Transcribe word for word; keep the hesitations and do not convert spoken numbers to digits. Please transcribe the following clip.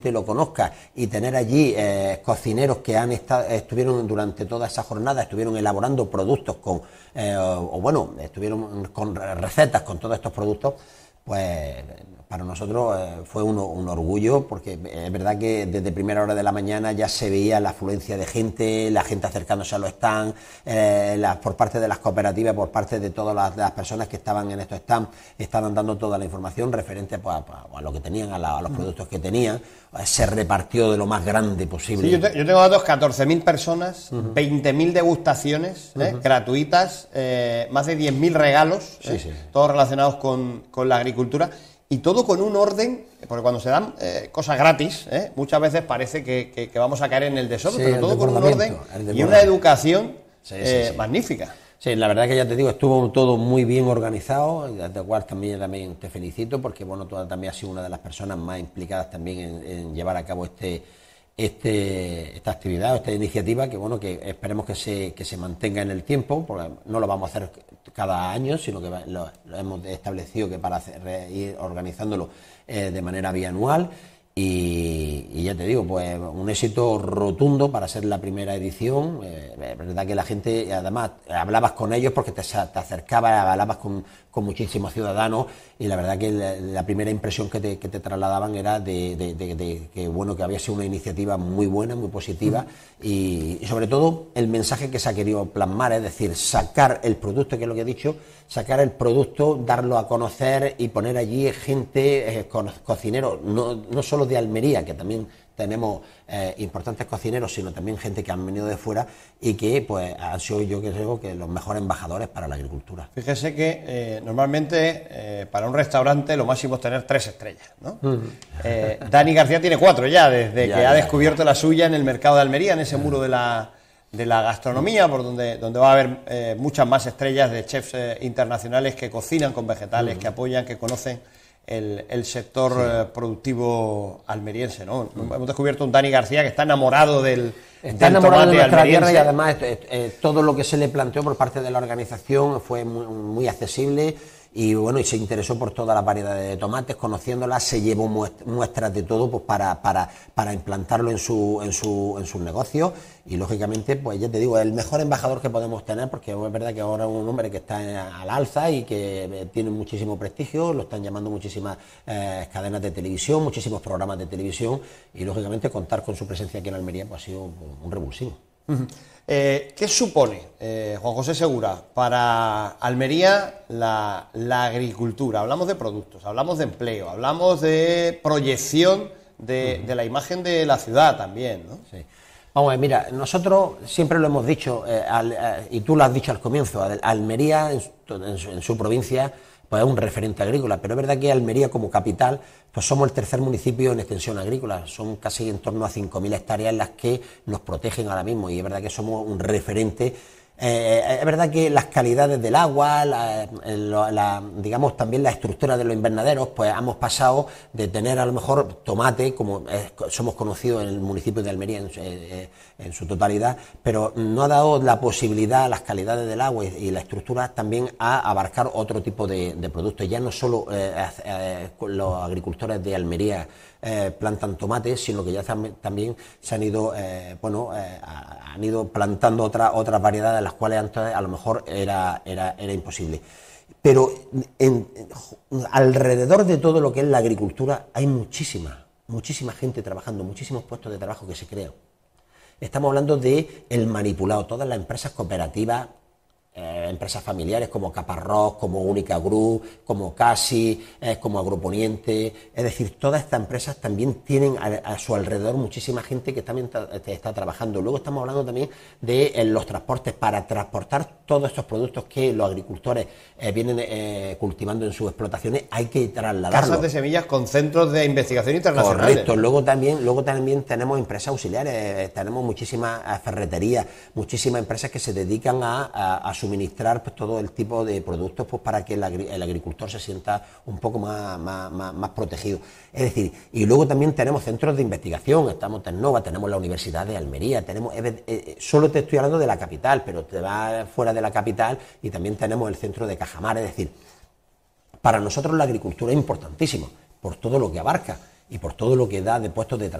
lo conozca y tener allí eh, cocineros que han estado, estuvieron durante toda esa jornada, estuvieron elaborando productos con, eh, o, o bueno, estuvieron con recetas con todos estos productos, pues para nosotros eh, fue un, un orgullo, porque es verdad que desde primera hora de la mañana ya se veía la afluencia de gente, la gente acercándose a los stands, eh, las, por parte de las cooperativas, por parte de todas las, las personas que estaban en estos stands, estaban dando toda la información referente pues, a, a lo que tenían, a, la, a los productos que tenían. Se repartió de lo más grande posible. Sí, yo, te, yo tengo datos, catorce mil personas, uh-huh. veinte mil degustaciones uh-huh. eh, gratuitas, eh, más de diez mil regalos, sí, eh, sí. todos relacionados con, con la agricultura. Y todo con un orden, porque cuando se dan eh, cosas gratis, eh, muchas veces parece que, que, que vamos a caer en el desorden, sí, pero todo con un orden y una educación sí, sí, eh, sí. magnífica. Sí, la verdad que ya te digo, estuvo todo muy bien organizado, de cual también, también te felicito, porque bueno, tú también has sido una de las personas más implicadas también en, en llevar a cabo este, este, esta actividad, esta iniciativa, que bueno, que esperemos que se, que se mantenga en el tiempo, porque no lo vamos a hacer cada año, sino que lo, lo hemos establecido que para hacer, ir organizándolo eh, de manera bianual. Y, y ya te digo, pues un éxito rotundo para ser la primera edición. Eh, es verdad que la gente, además, hablabas con ellos porque te, te acercabas, hablabas con, con muchísimos ciudadanos, y la verdad que la, la primera impresión que te, que te trasladaban era de, de, de, de que bueno, que había sido una iniciativa muy buena, muy positiva, y, y sobre todo el mensaje que se ha querido plasmar, es decir, sacar el producto, que es lo que he dicho, sacar el producto, darlo a conocer y poner allí gente, eh, co cocineros, no, no solo de Almería, que también tenemos eh, importantes cocineros, sino también gente que han venido de fuera y que pues han sido, yo creo, que los mejores embajadores para la agricultura. Fíjese que eh, normalmente eh, para un restaurante lo máximo es tener tres estrellas, ¿no? Uh-huh. eh, Dani García tiene cuatro ya, desde ya, que ya, ha descubierto ya. la suya en el mercado de Almería, en ese uh-huh. muro de la, de la gastronomía, por donde, donde va a haber eh, muchas más estrellas de chefs eh, internacionales que cocinan con vegetales, uh-huh. que apoyan, que conocen El, el sector sí. eh, productivo almeriense, ¿no? Mm. Hemos descubierto un Dani García que está enamorado del, está del enamorado tomate de nuestra almeriense. Tierra, y además eh, eh, todo lo que se le planteó por parte de la organización fue muy, muy accesible, y bueno, y se interesó por toda la variedad de tomates, conociéndolas, se llevó muestras de todo pues para, para, para implantarlo en su, en su, en sus negocios, y lógicamente, pues ya te digo, el mejor embajador que podemos tener, porque es verdad que ahora es un hombre que está al alza y que tiene muchísimo prestigio, lo están llamando muchísimas eh, cadenas de televisión, muchísimos programas de televisión, y lógicamente contar con su presencia aquí en Almería pues ha sido un revulsivo. Uh-huh. Eh, ¿Qué supone, eh, Juan José Segura, para Almería la, la agricultura? Hablamos de productos, hablamos de empleo, hablamos de proyección de, uh-huh. de la imagen de la ciudad también, ¿no? Sí. Vamos a ver, mira, nosotros siempre lo hemos dicho, eh, al, eh, y tú lo has dicho al comienzo, Almería en su, en su, en su provincia pues es un referente agrícola, pero es verdad que Almería como capital, pues somos el tercer municipio en extensión agrícola, son casi en torno a cinco mil hectáreas las que nos protegen ahora mismo, y es verdad que somos un referente. Eh, es verdad que las calidades del agua, la, la, la, digamos también la estructura de los invernaderos, pues hemos pasado de tener a lo mejor tomate, como eh, somos conocidos en el municipio de Almería en, eh, en su totalidad, pero no ha dado la posibilidad a las calidades del agua y, y la estructura también a abarcar otro tipo de, de productos. Ya no solo eh, eh, los agricultores de Almería Eh, plantan tomates, sino que ya también se han ido, eh, bueno, eh, han ido plantando otras otras variedades, las cuales antes a lo mejor era, era, era imposible. Pero en, en, alrededor de todo lo que es la agricultura hay muchísima, muchísima gente trabajando, muchísimos puestos de trabajo que se crean. Estamos hablando de el manipulado, todas las empresas cooperativas, Eh, empresas familiares como Caparrós, como Única Group, como Casi, eh, como Agroponiente, es decir, todas estas empresas también tienen a, a su alrededor muchísima gente que también está, está trabajando. Luego estamos hablando también de eh, los transportes, para transportar todos estos productos que los agricultores eh, vienen eh, cultivando en sus explotaciones, hay que trasladarlos. Casas de semillas con centros de investigación internacionales. Correcto. Luego también, luego también tenemos empresas auxiliares, eh, tenemos muchísimas ferreterías, muchísimas empresas que se dedican a, a, a suministrar pues, todo el tipo de productos pues, para que el, agri el agricultor se sienta un poco más, más, más, más protegido. Es decir, y luego también tenemos centros de investigación, estamos Tecnova, tenemos la Universidad de Almería, tenemos, eh, eh, solo te estoy hablando de la capital, pero te vas fuera de la capital y también tenemos el centro de Cajamar. Es decir, para nosotros la agricultura es importantísima por todo lo que abarca. y por todo lo que da de puestos de trabajo.